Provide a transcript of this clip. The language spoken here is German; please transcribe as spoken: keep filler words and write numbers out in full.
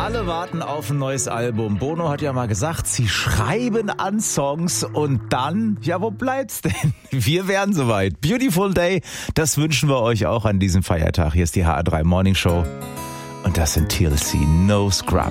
Alle warten auf ein neues Album. Bono hat ja mal gesagt, sie schreiben an Songs und dann, ja, wo bleibt's denn? Wir wären soweit. Beautiful Day, das wünschen wir euch auch an diesem Feiertag. Hier ist die H R drei Morning Show und das sind T L C, No Scrubs.